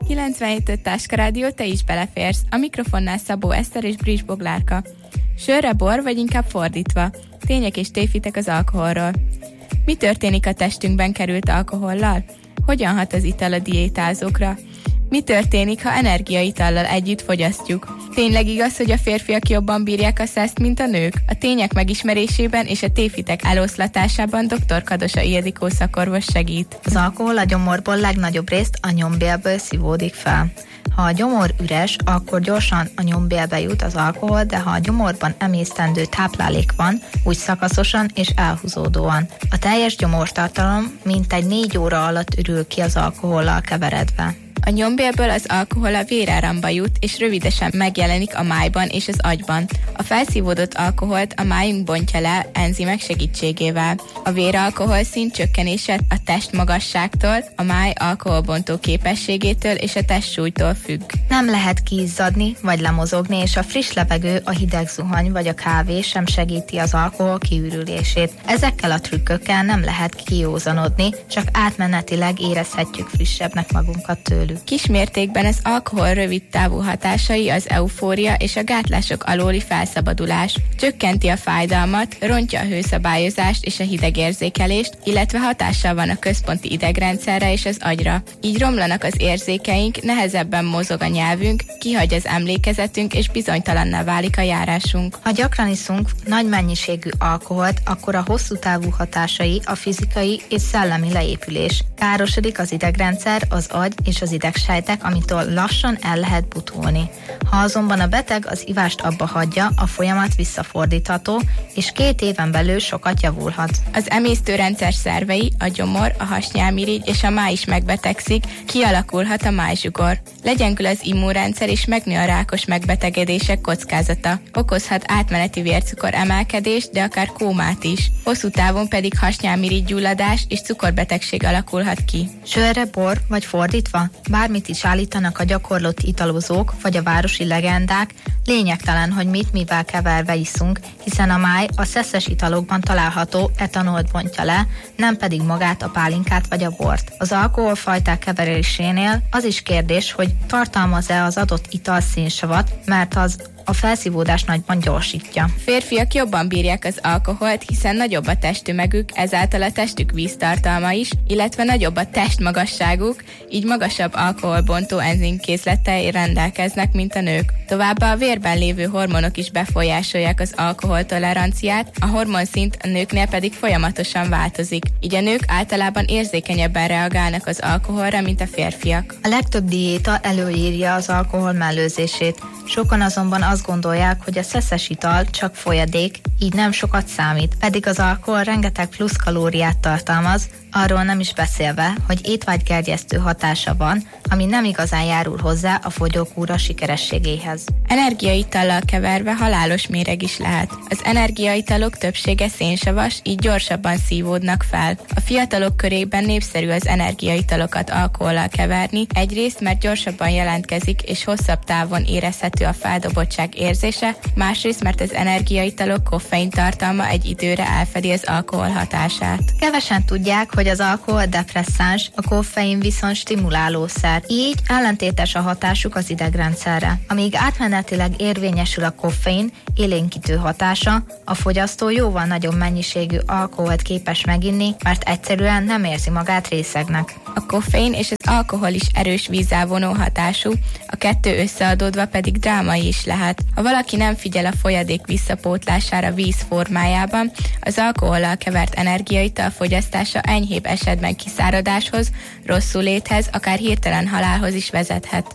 97.5 Táska Rádió, te is beleférsz. A mikrofonnál Szabó Eszter és Brics Boglárka. Sörre bor, vagy inkább fordítva? Tények és tévhitek az alkoholról. Mi történik a testünkben került alkohollal? Hogyan hat az ital a diétázókra? Mi történik, ha energiaitallal együtt fogyasztjuk? Tényleg igaz, hogy a férfiak jobban bírják a szeszt, mint a nők? A tények megismerésében és a tévhitek eloszlatásában dr. Kadosa Ildikó szakorvos segít. Az alkohol a gyomorból legnagyobb részt a nyombélből szívódik fel. Ha a gyomor üres, akkor gyorsan a nyombélbe jut az alkohol, de ha a gyomorban emésztendő táplálék van, úgy szakaszosan és elhúzódóan. A teljes gyomortartalom mintegy 4 óra alatt ürül ki az alkohollal keveredve. A nyombélből az alkohol a véráramba jut, és rövidesen megjelenik a májban és az agyban. A felszívódott alkoholt a májunk bontja le enzimek segítségével. A véralkohol szint csökkenése a testmagasságtól, a máj alkoholbontó képességétől és a testsúlytól függ. Nem lehet kiizzadni vagy lemozogni, és a friss levegő, a hideg zuhany vagy a kávé sem segíti az alkohol kiürülését. Ezekkel a trükkökkel nem lehet kijózanodni, csak átmenetileg érezhetjük frissebbnek magunkat tőlük. Kismértékben az alkohol rövid távú hatásai az eufória és a gátlások alóli felszabadulás. Csökkenti a fájdalmat, rontja a hőszabályozást és a hidegérzékelést, illetve hatással van a központi idegrendszerre és az agyra. Így romlanak az érzékeink, nehezebben mozog a nyelvünk, kihagy az emlékezetünk és bizonytalanná válik a járásunk. Ha gyakran iszunk nagy mennyiségű alkoholt, akkor a hosszú távú hatásai a fizikai és szellemi leépülés. Károsodik az idegrendszer, az agy és az idegsejtek, amitől lassan el lehet butulni. Ha azonban a beteg az ivást abba hagyja, a folyamat visszafordítható, és 2 éven belül sokat javulhat. Az emésztőrendszer szervei, a gyomor, a hasnyálmirigy és a máj is megbetegszik, kialakulhat a májzsugor. Legyengül az immunrendszer és megnő a rákos megbetegedések kockázata. Okozhat átmeneti vércukor emelkedést, de akár kómát is. Hosszú távon pedig hasnyálmirigygyulladás és cukorbetegség alakulhat ki. Sörre bor, vagy fordítva? Bármit is állítanak a gyakorlott italozók, vagy a városi legendák, lényegtelen, hogy mit mivel keverve iszunk, hiszen a máj a szeszes italokban található etanolt bontja le, nem pedig magát a pálinkát vagy a bort. Az alkoholfajták keverésénél az is kérdés, hogy tartalmaz-e az adott ital szénsavat, mert az a felszívódást nagyban gyorsítja. Férfiak jobban bírják az alkoholt, hiszen nagyobb a testtömegük, ezáltal a testük víztartalma is, illetve nagyobb a testmagasságuk, így magasabb alkoholbontó enzimkészlettel rendelkeznek, mint a nők. Továbbá a vérben lévő hormonok is befolyásolják az alkoholtoleranciát, a hormonszint a nőknél pedig folyamatosan változik, így a nők általában érzékenyebben reagálnak az alkoholra, mint a férfiak. A legtöbb diéta előírja az alkohol mellőzését. Sokan azonban azt gondolják, hogy a szeszes ital csak folyadék, így nem sokat számít, pedig az alkohol rengeteg plusz kalóriát tartalmaz, arról nem is beszélve, hogy étvágygerjesztő hatása van, ami nem igazán járul hozzá a fogyókúra sikerességéhez. Energiaitallal keverve halálos méreg is lehet. Az energiaitalok többsége szénsavas, így gyorsabban szívódnak fel. A fiatalok körében népszerű az energiaitalokat alkohollal keverni, egyrészt mert gyorsabban jelentkezik és hosszabb távon érezhető a feldobottság érzése, másrészt mert az energiaitalok koffein tartalma egy időre elfedi az alkohol hatását. Kevesen tudják, hogy az alkohol depresszáns, a koffein viszont stimulálószer, így ellentétes a hatásuk az idegrendszerre. Amíg átmenetileg érvényesül a koffein élénkítő hatása, a fogyasztó jóval nagyobb mennyiségű alkoholt képes meginni, mert egyszerűen nem érzi magát részegnek. A koffein és az alkohol is erős vízzelvonó hatású, a kettő összeadódva pedig drámai is lehet. Ha valaki nem figyel a folyadék visszapótlására víz formájában, az alkohollal kevert energiaital fogyasztása enyhébb esetben kiszáradáshoz, rosszuléthez, akár hirtelen halálhoz is vezethet.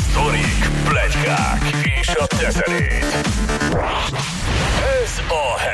Sztorik, pletykák és a teterét. Ez a